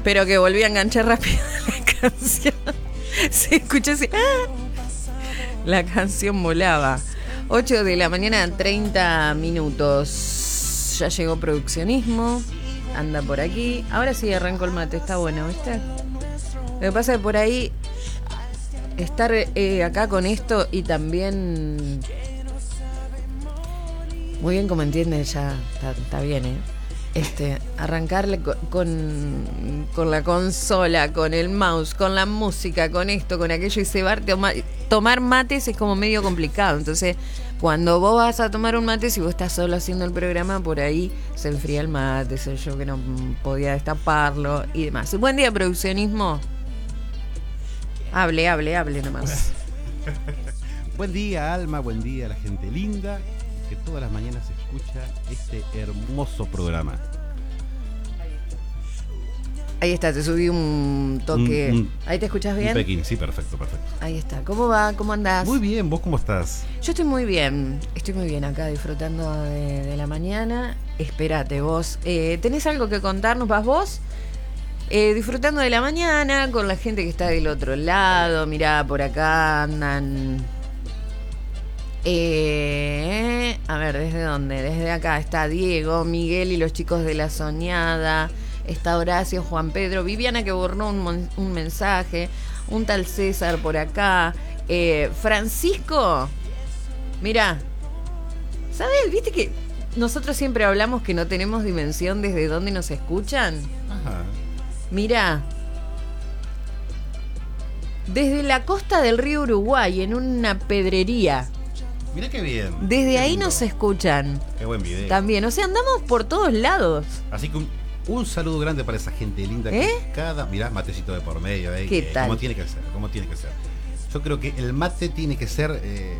Pero que volví a enganchar rápido la canción. Se escuchó así. ¡Ah! La canción volaba. 8 de la mañana, 30 minutos. Ya llegó Produccionismo. Anda por aquí. Ahora sí arrancó el mate. Está bueno, ¿viste? Lo que pasa es que por ahí estar acá con esto y también... Muy bien, como entienden, ya está bien, ¿eh? Arrancarle con la consola, con el mouse, con la música, con esto, con aquello y tomar mates es como medio complicado. Entonces, cuando vos vas a tomar un mate, si vos estás solo haciendo el programa, por ahí se enfría el mate, sé yo que no podía destaparlo y demás. Buen día, Produccionismo. Hable nomás. Buen día, Alma, buen día a la gente linda que todas las mañanas escucha este hermoso programa. Ahí está, te subí un toque. ¿Ahí te escuchás bien? Un Pekín, sí, perfecto. Ahí está. ¿Cómo va? ¿Cómo andás? Muy bien, ¿vos cómo estás? Yo estoy muy bien acá disfrutando de la mañana. Espérate, vos. ¿Tenés algo que contarnos? ¿Vas vos? Disfrutando de la mañana con la gente que está del otro lado. Mirá, por acá andan... a ver, ¿desde dónde? Desde acá está Diego, Miguel y los chicos de La Soñada. Está Horacio, Juan Pedro, Viviana que borró un mensaje. Un tal César por acá. Francisco. Mirá. ¿Sabes? ¿Viste que nosotros siempre hablamos que no tenemos dimensión desde dónde nos escuchan? Ajá. Mirá. Desde la costa del río Uruguay, en una pedrería. Mirá qué bien. Desde qué ahí lindo. nos escuchan. Qué buen video. También, o sea, andamos por todos lados. Así que un saludo grande para esa gente linda que mirá, matecito de por medio, ¿Qué tal? Como tiene que ser. Yo creo que el mate tiene que ser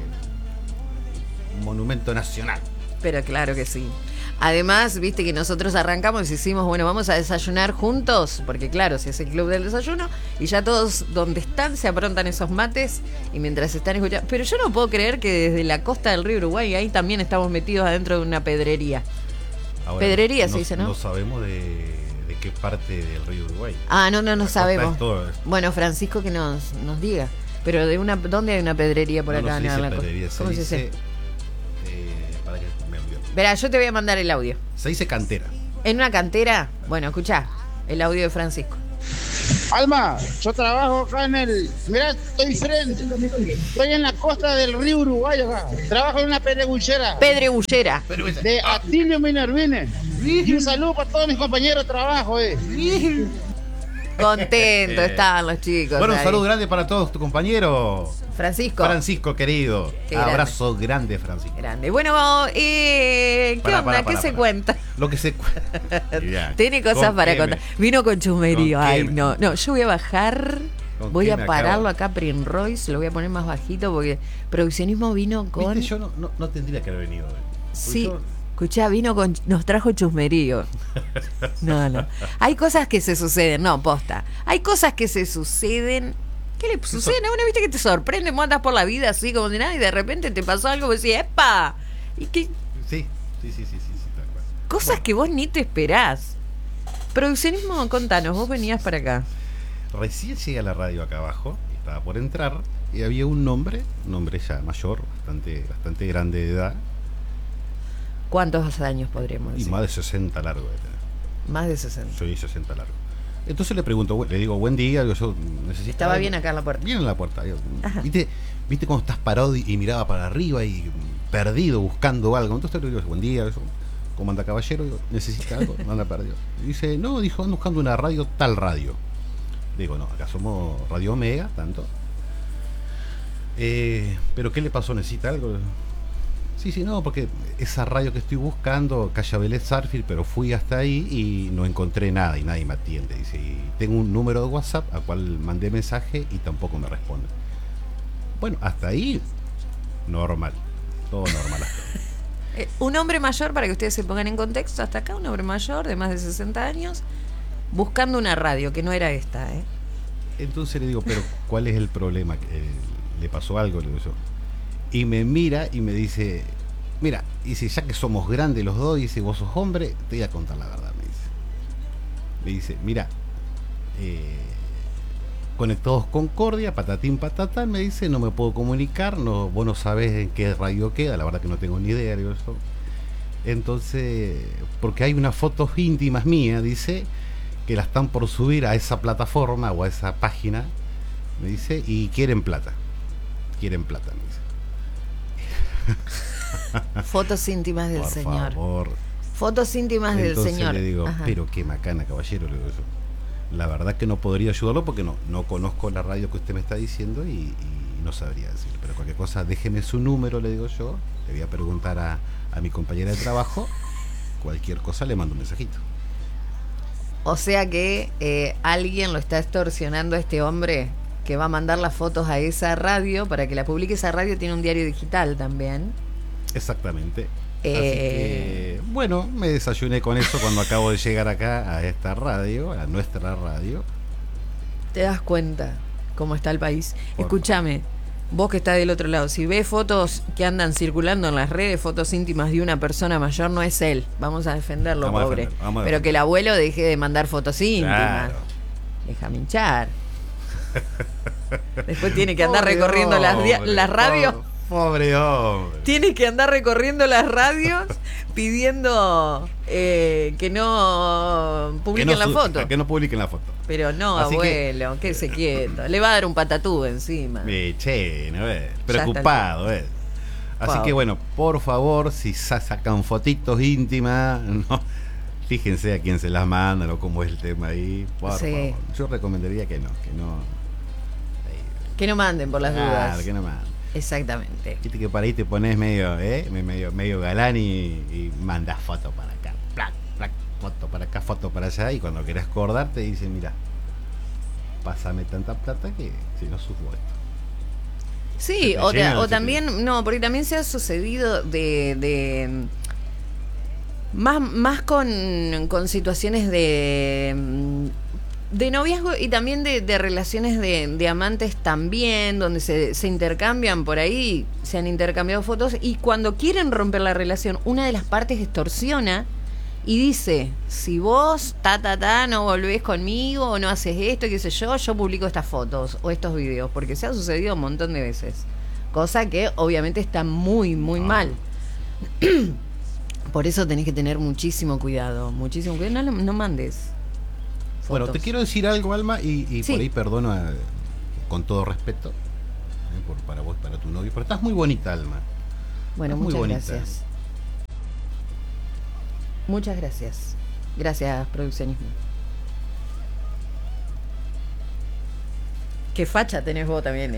un monumento nacional. Pero claro que sí. Además, viste que nosotros arrancamos y decimos, bueno, vamos a desayunar juntos, porque claro, si es el club del desayuno, y ya todos donde están se aprontan esos mates, y mientras están escuchando... Pero yo no puedo creer que desde la costa del río Uruguay, ahí también estamos metidos adentro de una pedrería. Ahora, Pedrería se dice, ¿no? No sabemos de qué parte del río Uruguay. Ah, no sabemos. Todo. Bueno, Francisco que nos diga. Pero ¿dónde hay una pedrería por acá? No se dice pedrería, ¿Cómo se dice? Para que me olvidó. Verá, yo te voy a mandar el audio. Se dice cantera. ¿En una cantera? Bueno, escuchá el audio de Francisco. Alma, yo trabajo acá mirá, estoy frente. Estoy en la costa del río Uruguay acá. Trabajo en una pedregullera. Pedregullera. De Atilio Minervine. Y un saludo para todos mis compañeros de trabajo, Contentos estaban los chicos. Bueno, un ahí. saludo grande para todos tus compañeros. Francisco, querido. Qué Abrazo grande, Francisco. Grande. Bueno, ¿qué onda? ¿Qué se cuenta? Lo que se cuenta. Tiene cosas para contar. Vino con chusmerío. Ay, no, yo voy a bajar. Voy a pararlo acá, Prince, lo voy a poner más bajito porque Produccionismo vino con... ¿Viste? Yo no tendría que haber venido hoy. Sí, escuchá, nos trajo chusmerío. No. Hay cosas que se suceden, no, posta. Hay cosas que se suceden. ¿Qué le sucede? ¿No? ¿Viste que te sorprende? Vos andás por la vida así como de nada y de repente te pasó algo y decís, ¡epa! ¿Y qué? Sí, tal cual. Cosas que vos ni te esperás. Produccionismo, contanos, vos venías para acá. Recién llegué a la radio acá abajo, estaba por entrar y había un hombre ya mayor, bastante grande de edad. ¿Cuántos años podríamos decir? Y más de 60 largo de tener. Más de 60. Soy 60 largo. Entonces le pregunto, le digo, buen día, yo necesito... Estaba algo. bien acá en la puerta. Bien en la puerta. ¿Viste cuando estás parado y miraba para arriba y perdido buscando algo? Entonces le digo, buen día, ¿cómo anda caballero? Digo, ¿necesita algo? No anda perdido. Y dice, no, dijo, ando buscando una radio, tal radio. Digo, no, acá somos Radio Omega, tanto. ¿Pero qué le pasó? ¿Necesita algo? Sí, no, porque esa radio que estoy buscando, Calle Vélez Sarfield, pero fui hasta ahí y no encontré nada y nadie me atiende. Dice, y tengo un número de WhatsApp al cual mandé mensaje y tampoco me responde. Bueno, hasta ahí, normal. Todo normal hasta ahí. Un hombre mayor, para que ustedes se pongan en contexto, hasta acá, un hombre mayor de más de 60 años, buscando una radio, que no era esta, Entonces le digo, pero ¿cuál es el problema? ¿Le pasó algo? Le digo yo. Y me mira y me dice, mira, dice, ya que somos grandes los dos, dice, vos sos hombre, te voy a contar la verdad, me dice, mira, conectados Concordia, patatín patatán, me dice, no me puedo comunicar, no, vos no sabés en qué radio queda, la verdad que no tengo ni idea, digo eso. Entonces, porque hay unas fotos íntimas mías, dice, que las están por subir a esa plataforma o a esa página, me dice, y quieren plata, me dice. Fotos íntimas del por señor. Favor. Fotos íntimas del Entonces señor. le digo, Ajá. pero qué macana, caballero, le digo yo. La verdad que no podría ayudarlo porque no conozco la radio que usted me está diciendo y no sabría decir. Pero cualquier cosa, déjeme su número, le digo yo. Le voy a preguntar a mi compañera de trabajo. Cualquier cosa le mando un mensajito. O sea que alguien lo está extorsionando a este hombre que va a mandar las fotos a esa radio para que la publique. Esa radio tiene un diario digital también. Exactamente. Así que, bueno, me desayuné con eso cuando acabo de llegar acá a esta radio, a nuestra radio. ¿Te das cuenta cómo está el país? Por Escúchame, vos que estás del otro lado, si ves fotos que andan circulando en las redes, fotos íntimas de una persona mayor, no es él. Vamos a defenderlo, Vamos a pobre. defenderlo, vamos a Pero defenderlo. que el abuelo deje de mandar fotos íntimas. Claro. Déjame hinchar. Después tiene que andar Pobre recorriendo hombre, las radios. Pobre hombre. Tiene que andar recorriendo las radios pidiendo que no publiquen la foto. Que no publiquen la foto. Pero no, Así abuelo, quédese quieto. Le va a dar un patatú encima. Che, no ves. Ya Preocupado, ves. Así Wow. que bueno, por favor, si sacan fotitos íntimas, no, fíjense a quién se las mandan o cómo es el tema ahí. Por Sí. favor. Yo recomendaría que no. Que no manden por las Claro, dudas. que no mandan. Exactamente. Viste que para ahí te pones medio galán y mandas foto para acá, plac, plac, foto para acá, foto para allá, y cuando querés acordar te dicen, mira, pásame tanta plata que si no subo esto. Sí, te o llenan, se también, no, porque también se ha sucedido de más con situaciones de noviazgo y también de relaciones de amantes también, donde se intercambian por ahí, se han intercambiado fotos y cuando quieren romper la relación, una de las partes extorsiona y dice, si vos, no volvés conmigo o no haces esto, qué sé yo publico estas fotos o estos videos, porque se ha sucedido un montón de veces. Cosa que obviamente está muy, muy mal. Por eso tenés que tener muchísimo cuidado, no mandes fotos. Bueno, te quiero decir algo, Alma, y Sí. por ahí perdono con todo respeto para vos, para tu novio, pero estás muy bonita, Alma. Bueno, Estás muy muchas bonita. gracias. Muchas gracias. Gracias, produccionismo. Qué facha tenés vos también,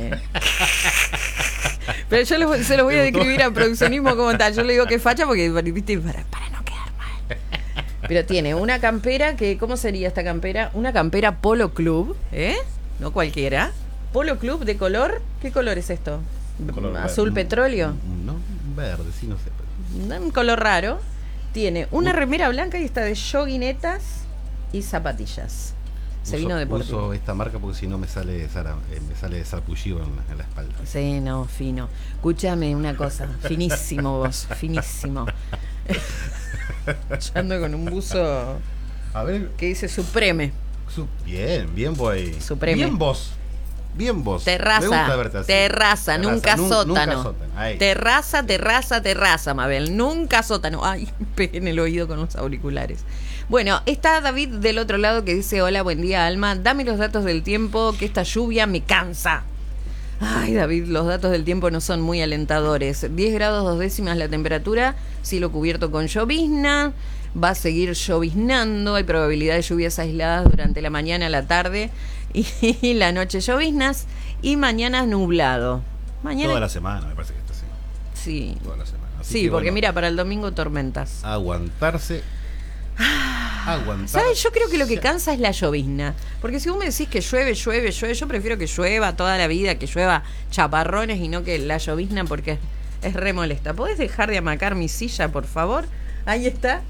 Pero yo se los voy a describir a produccionismo como tal. Yo le digo que facha porque, viste, para no quedar mal. Pero tiene una campera que, ¿cómo sería esta campera? Una campera Polo Club, no cualquiera. Polo Club de color. ¿Qué color es esto? ¿Azul petróleo? No, verde, sí, no sé. Un color raro. Tiene una remera blanca y está de joguinetas y zapatillas. Se vino deportivo. Uso esta marca porque si no me sale de sarpullido en la espalda. Sí, no, fino. Escúchame una cosa, finísimo vos, finísimo. Yo ando con un buzo A ver, que dice Supreme. bien voy. Supreme. Bien vos. Me gusta Terraza, verte así. terraza, nunca sótano. Nunca sótano. Ahí. Terraza, Mabel. Nunca sótano. Ay, me pegué en el oído con los auriculares. Bueno, está David del otro lado que dice, hola, buen día, Alma. Dame los datos del tiempo, que esta lluvia me cansa. Ay, David, los datos del tiempo no son muy alentadores. 10 grados 2 décimas la temperatura, cielo cubierto con llovizna. Va a seguir lloviznando, hay probabilidad de lluvias aisladas durante la mañana, la tarde y la noche lloviznas y mañana nublado. Mañana Toda la semana, me parece que está así. sí. Toda la semana. Así Sí, que, porque bueno, mira, para el domingo tormentas. aguantarse. ¿Sabes? Yo creo que lo que cansa es la llovizna. Porque si vos me decís que llueve, yo prefiero que llueva toda la vida, que llueva chaparrones y no que la llovizna porque es re molesta. ¿Podés dejar de amacar mi silla, por favor? Ahí está.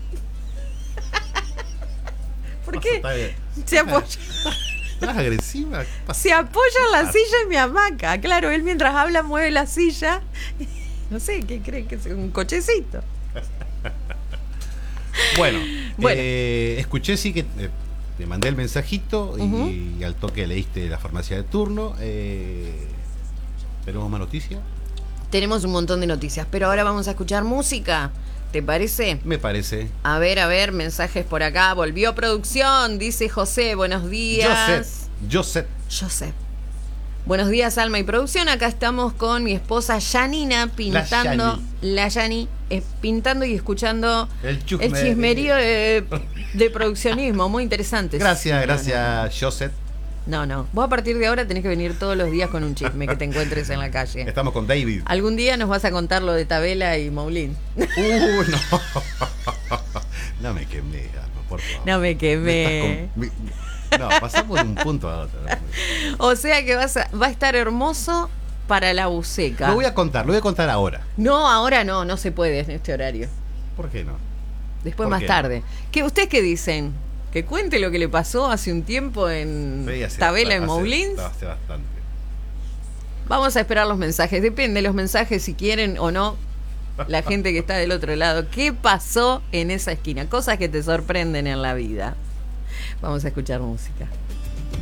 ¿Por qué? Se apoya. ¿Estás agresiva? ¿Qué pasa? Se apoya en la silla y me hamaca. Claro, él mientras habla mueve la silla. No sé, ¿qué cree que es? Un cochecito. Bueno, Bueno. escuché sí que Te mandé el mensajito y al toque leíste la farmacia de turno. ¿Tenemos más noticias? Tenemos un montón de noticias, pero ahora vamos a escuchar música. ¿Te parece? Me parece. A ver, mensajes por acá. Volvió producción, dice José. Buenos días. Joseph. Buenos días, Alma y producción. Acá estamos con mi esposa Janina pintando. La Yani, pintando y escuchando el chismerío de produccionismo. Muy interesante. Gracias, Joseph. No. Vos a partir de ahora tenés que venir todos los días con un chisme que te encuentres en la calle. Estamos con David. Algún día nos vas a contar lo de Tabela y Moulin. No. No me quemé, por favor. No me quemé. No, pasamos de un punto a otro. O sea que va a estar hermoso para la buceca. Lo voy a contar ahora. No, ahora no se puede en este horario. ¿Por qué no? Después más tarde. ¿Ustedes qué dicen? Que cuente lo que le pasó hace un tiempo en Tabela y Moulin. Hace bastante. Vamos a esperar los mensajes. Depende de los mensajes si quieren o no. La gente que está del otro lado. ¿Qué pasó en esa esquina? Cosas que te sorprenden en la vida. Vamos a escuchar música.